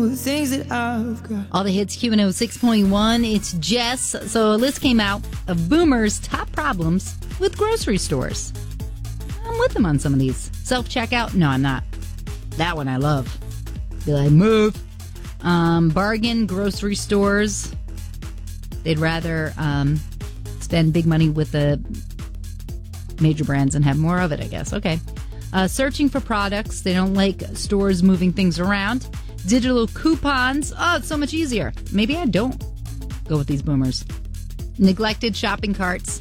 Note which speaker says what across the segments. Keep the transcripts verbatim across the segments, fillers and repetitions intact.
Speaker 1: know the things that I've got.
Speaker 2: All the hits, Q one oh six point one. It's Jess. So a list came out of boomers' top problems with grocery stores. I'm with them on some of these. Self-checkout? No, I'm not. That one I love. Be like, move. Um, bargain grocery stores. They'd rather um, spend big money with the major brands and have more of it, I guess. Okay. Uh, searching for products. They don't like stores moving things around. Digital coupons. Oh, it's so much easier. Maybe I don't go with these boomers. Neglected shopping carts.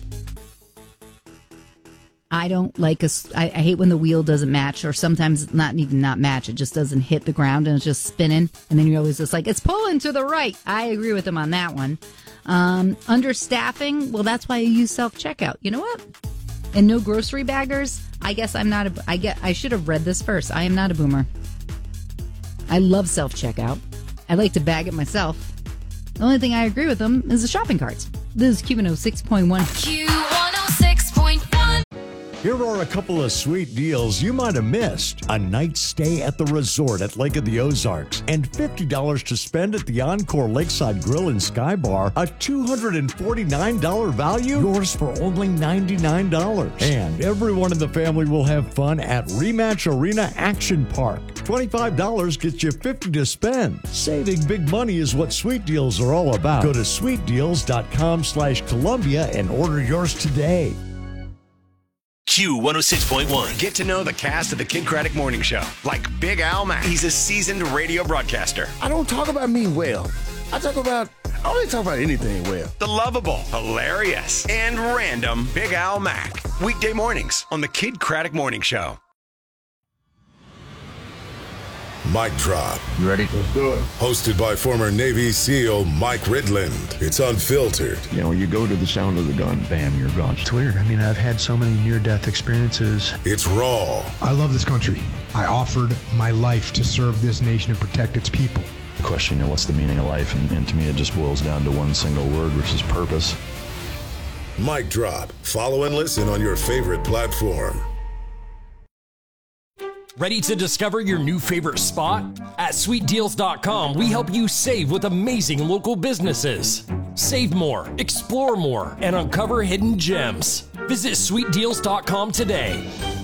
Speaker 2: I don't like a, I, I hate when the wheel doesn't match, or sometimes not even not match. It just doesn't hit the ground and it's just spinning. And then you're always just like, it's pulling to the right. I agree with them on that one. Um, understaffing. Well, that's why I use self-checkout. You know what? And no grocery baggers. I guess I'm not a, I get, I should have read this first. I am not a boomer. I love self-checkout. I like to bag it myself. The only thing I agree with them is the shopping carts. This is Q one oh six point one.
Speaker 3: Q one oh six point one.
Speaker 4: Here are a couple of sweet deals you might have missed. A night stay at the resort at Lake of the Ozarks and fifty dollars to spend at the Encore Lakeside Grill and Sky Bar. A two hundred forty-nine dollars value, yours for only ninety-nine dollars. And everyone in the family will have fun at Rematch Arena Action Park. twenty-five dollars gets you fifty dollars to spend. Saving big money is what Sweet Deals are all about. Go to sweetdeals.com slash Columbia and order yours today.
Speaker 5: Q one oh six point one.
Speaker 6: Get to know the cast of the Kid Craddock Morning Show, like Big Al Mack. He's a seasoned radio broadcaster.
Speaker 7: I don't talk about me well. I talk about, I don't really talk about anything well.
Speaker 6: The lovable, hilarious, and random Big Al Mack. Weekday mornings on the Kid Craddock Morning Show.
Speaker 8: Mic Drop.
Speaker 9: You ready?
Speaker 7: Let's do it.
Speaker 8: Hosted by former Navy SEAL Mike Ridland. It's unfiltered.
Speaker 9: You know, you go to the sound of the gun, bam, you're gone. It's weird. I mean, I've had so many near-death experiences.
Speaker 8: It's raw.
Speaker 10: I love this country. I offered my life to serve this nation and protect its people.
Speaker 9: The question, you know, what's the meaning of life? And, and to me, it just boils down to one single word, which is purpose.
Speaker 8: Mic Drop. Follow and listen on your favorite platform.
Speaker 11: Ready to discover your new favorite spot? At sweet deals dot com, we help you save with amazing local businesses. Save more, explore more, and uncover hidden gems. Visit sweet deals dot com today.